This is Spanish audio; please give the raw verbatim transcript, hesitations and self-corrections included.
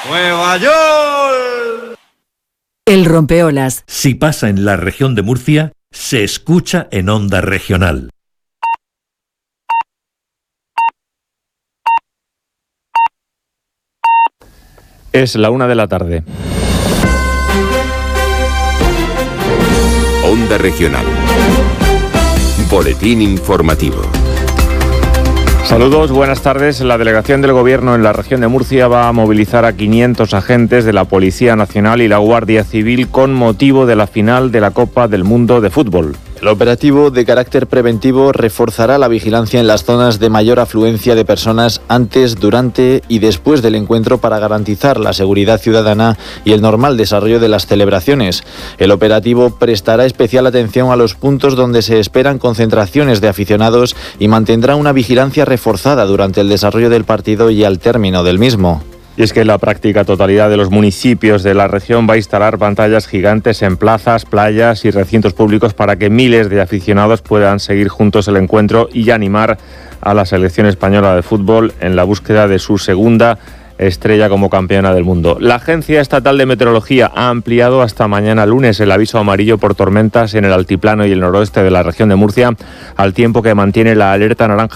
Nueva York. El rompeolas. Si pasa en la región de Murcia, se escucha en Onda Regional. Es la una de la tarde. Onda Regional. Boletín informativo. Saludos, buenas tardes. La delegación del Gobierno en la región de Murcia va a movilizar a quinientos agentes de la Policía Nacional y la Guardia Civil con motivo de la final de la Copa del Mundo de Fútbol. El operativo de carácter preventivo reforzará la vigilancia en las zonas de mayor afluencia de personas antes, durante y después del encuentro para garantizar la seguridad ciudadana y el normal desarrollo de las celebraciones. El operativo prestará especial atención a los puntos donde se esperan concentraciones de aficionados y mantendrá una vigilancia reforzada durante el desarrollo del partido y al término del mismo. Y es que la práctica totalidad de los municipios de la región va a instalar pantallas gigantes en plazas, playas y recintos públicos para que miles de aficionados puedan seguir juntos el encuentro y animar a la selección española de fútbol en la búsqueda de su segunda estrella como campeona del mundo. La Agencia Estatal de Meteorología ha ampliado hasta mañana lunes el aviso amarillo por tormentas en el altiplano y el noroeste de la región de Murcia, al tiempo que mantiene la alerta naranja